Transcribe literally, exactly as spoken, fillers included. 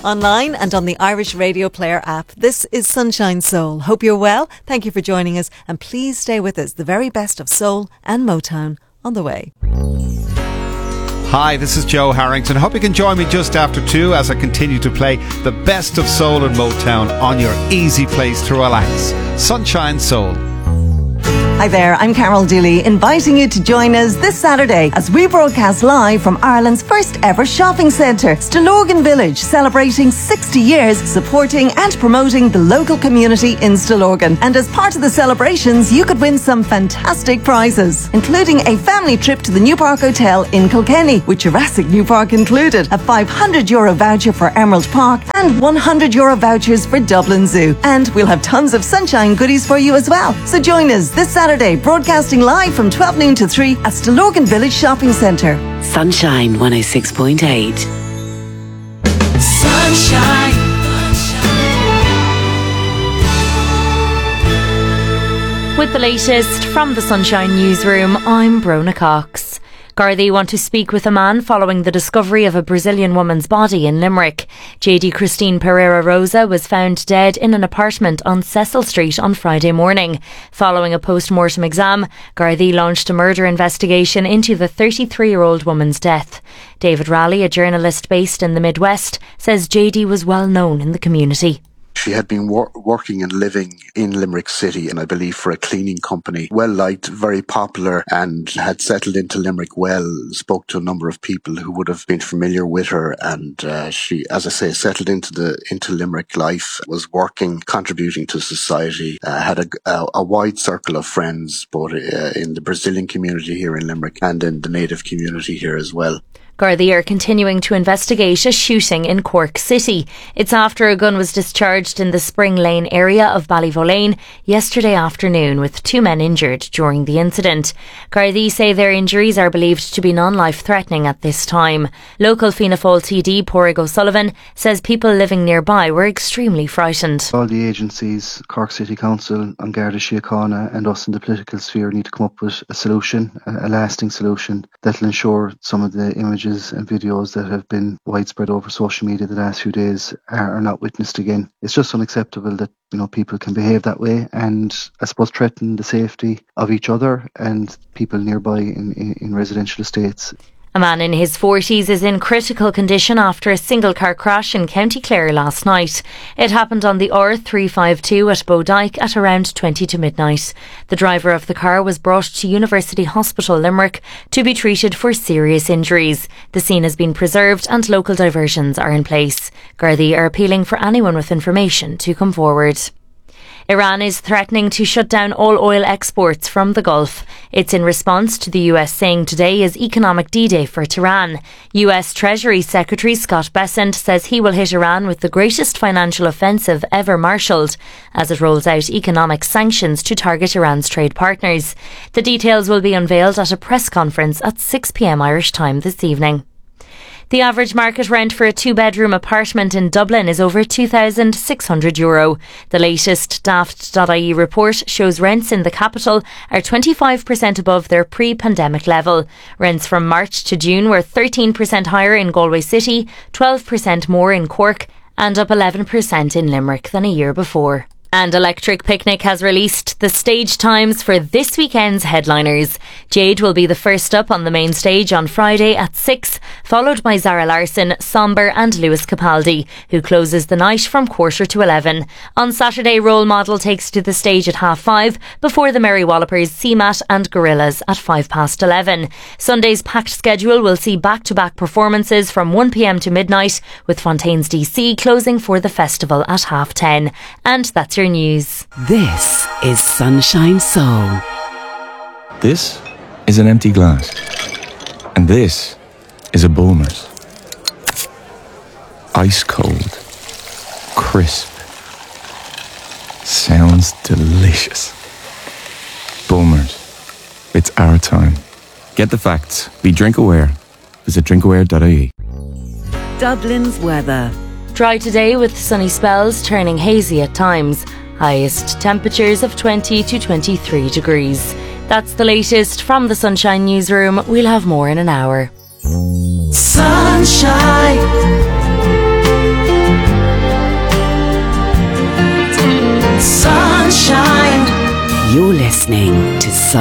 Online and on the Irish Radio Player app, this is Sunshine Soul. Hope you're well. Thank you for joining us, and please stay with us. The very best of soul and Motown on the way. Hi, this is Joe Harrington. Hope you can join me just after two as I continue to play the best of soul and Motown on your easy place to relax. Sunshine Soul. Hi there, I'm Carol Dooley, inviting you to join us this Saturday as we broadcast live from Ireland's first ever shopping centre, Stillorgan Village, celebrating sixty years supporting and promoting the local community in Stillorgan. And as part of the celebrations, you could win some fantastic prizes, including a family trip to the New Park Hotel in Kilkenny, with Jurassic New Park included, a five hundred euro voucher for Emerald Park, and one hundred euro vouchers for Dublin Zoo. And we'll have tons of sunshine goodies for you as well. So join us this Saturday. Saturday, broadcasting live from twelve noon to three at Stillorgan Village Shopping Centre. Sunshine one oh six point eight. Sunshine. With the latest from the Sunshine Newsroom, I'm Brona Cox. Gardaí want to speak with a man following the discovery of a Brazilian woman's body in Limerick. J D Christine Pereira Rosa was found dead in an apartment on Cecil Street on Friday morning. Following a post-mortem exam, Gardaí launched a murder investigation into the thirty-three-year-old woman's death. David Raleigh, a journalist based in the Midwest, says J D was well known in the community. She had been wor- working and living in Limerick City, and I believe for a cleaning company. Well liked, very popular, and had settled into Limerick well. Spoke to a number of people who would have been familiar with her, and uh, she, as I say, settled into the into Limerick life. Was working, contributing to society. Uh, had a, a, a wide circle of friends, both uh, in the Brazilian community here in Limerick and in the native community here as well. Gardaí are continuing to investigate a shooting in Cork City. It's after a gun was discharged in the Spring Lane area of Ballyvolane yesterday afternoon, with two men injured during the incident. Gardaí say their injuries are believed to be non-life-threatening at this time. Local Fianna Fáil T D Pádraig O'Sullivan says people living nearby were extremely frightened. All the agencies, Cork City Council, and Garda Síochána and us in the political sphere need to come up with a solution, a lasting solution that will ensure some of the images and videos that have been widespread over social media the last few days are, are not witnessed again. It's just unacceptable that, you know, people can behave that way and, I suppose, threaten the safety of each other and people nearby in, in, in residential estates. A man in his forties is in critical condition after a single car crash in County Clare last night. It happened on the R three fifty-two at Bodyke at around twenty to midnight. The driver of the car was brought to University Hospital Limerick to be treated for serious injuries. The scene has been preserved and local diversions are in place. Gardaí are appealing for anyone with information to come forward. Iran is threatening to shut down all oil exports from the Gulf. It's in response to the U S saying today is economic D-Day for Tehran. U S Treasury Secretary Scott Bessent says he will hit Iran with the greatest financial offensive ever marshalled as it rolls out economic sanctions to target Iran's trade partners. The details will be unveiled at a press conference at six p.m. Irish time this evening. The average market rent for a two-bedroom apartment in Dublin is over two thousand six hundred euro. The latest daft dot I E report shows rents in the capital are twenty-five percent above their pre-pandemic level. Rents from March to June were thirteen percent higher in Galway City, twelve percent more in Cork, and up eleven percent in Limerick than a year before. And Electric Picnic has released the stage times for this weekend's headliners. Jade will be the first up on the main stage on Friday at six, followed by Zara Larsson, Somber and Lewis Capaldi, who closes the night from quarter to eleven. On Saturday, Role Model takes to the stage at half five, before the Merry Wallopers, C MAT and Gorillaz at five past eleven. Sunday's packed schedule will see back-to-back performances from one p.m. to midnight, with Fontaines D C closing for the festival at half ten. And that's your news. This is Sunshine Soul. This is an empty glass. And this is a Bulmers. Ice cold. Crisp. Sounds delicious. Bulmers. It's our time. Get the facts. Be drink aware. Visit drinkaware dot I E. Dublin's weather. Dry today with sunny spells turning hazy at times. Highest temperatures of twenty to twenty-three degrees. That's the latest from the Sunshine Newsroom. We'll have more in an hour. Sunshine. You're listening to Sun.